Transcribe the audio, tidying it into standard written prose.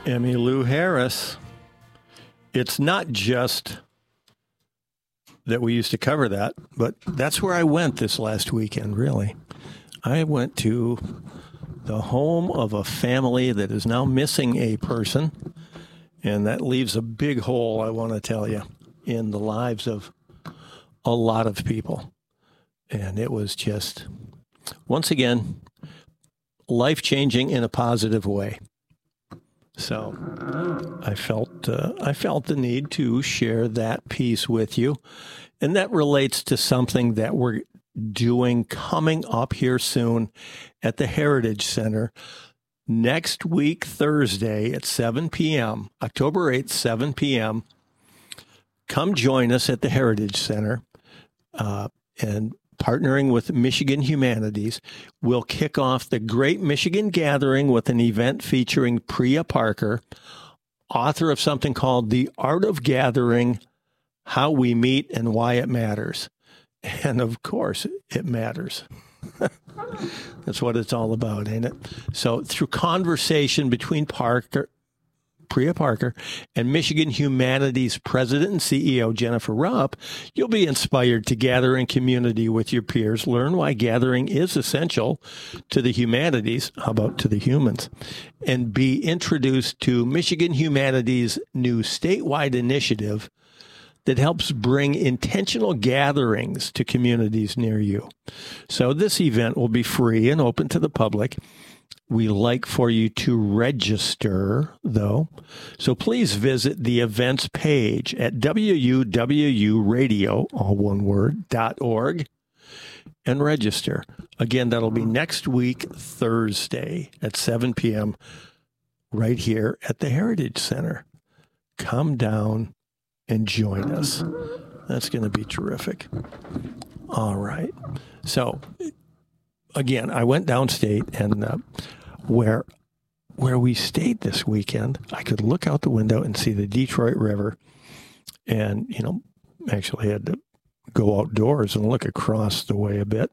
Emmylou Harris. It's not just that we used to cover that, but that's where I went this last weekend, really. I went to the home of a family that is now missing a person, and that leaves a big hole, I want to tell you, in the lives of a lot of people. And it was just, once again, life-changing in a positive way. So I felt the need to share that piece with you. And that relates to something that we're doing coming up here soon at the Heritage Center next week, Thursday at 7 p.m., October 8th, 7 p.m. Come join us at the Heritage Center, and partnering with Michigan Humanities, we'll kick off the Great Michigan Gathering with an event featuring Priya Parker, author of something called The Art of Gathering, How We Meet and Why It Matters. And of course, it matters. That's what it's all about, ain't it? So through conversation between Priya Parker and Michigan Humanities President and CEO Jennifer Rupp, you'll be inspired to gather in community with your peers, learn why gathering is essential to the humanities, how about to the humans, and be introduced to Michigan Humanities' new statewide initiative that helps bring intentional gatherings to communities near you. So this event will be free and open to the public. We like for you to register, though. So please visit the events page at WUWUradio, all one word, .org, and register. Again, that'll be next week, Thursday at 7 p.m. right here at the Heritage Center. Come down and join us. That's going to be terrific. All right. So, again, I went downstate, and where we stayed this weekend, I could look out the window and see the Detroit River, and, actually had to go outdoors and look across the way a bit.